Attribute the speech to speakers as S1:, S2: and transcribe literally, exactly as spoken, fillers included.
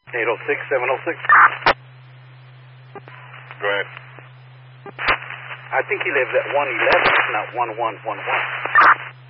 S1: eight oh six, seven oh six.
S2: Go ahead.
S1: I think he lives at one eleven, not one one one one.